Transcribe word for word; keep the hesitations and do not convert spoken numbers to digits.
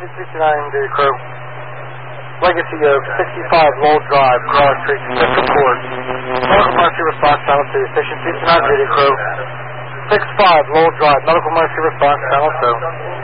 Station sixty-nine, Dairy Crow. Legacy of sixty-five Lowell Drive, Cross Street, Central Court. Medical Emergency Response, Channel two. Station sixty-nine, Dairy Crow. six five Lowell Drive, Medical Emergency Response, Channel two.